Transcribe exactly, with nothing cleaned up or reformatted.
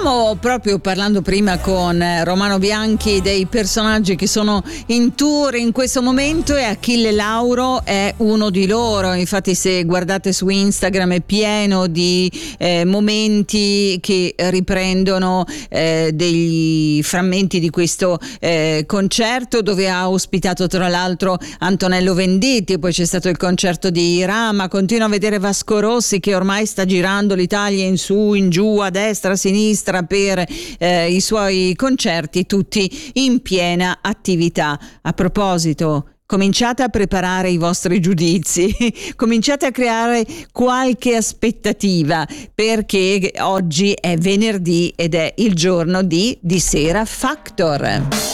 Stavamo proprio parlando prima con Romano Bianchi dei personaggi che sono in tour in questo momento e Achille Lauro è uno di loro. Infatti se guardate su Instagram è pieno di eh, momenti che riprendono eh, degli frammenti di questo eh, concerto, dove ha ospitato tra l'altro Antonello Venditti, poi c'è stato il concerto di Rama. Continua a vedere Vasco Rossi che ormai sta girando l'Italia in su, in giù, a destra, a sinistra per eh, i suoi concerti, tutti in piena attività. A proposito, cominciate a preparare i vostri giudizi, cominciate a creare qualche aspettativa, perché oggi è venerdì ed è il giorno di Di Sera Factor.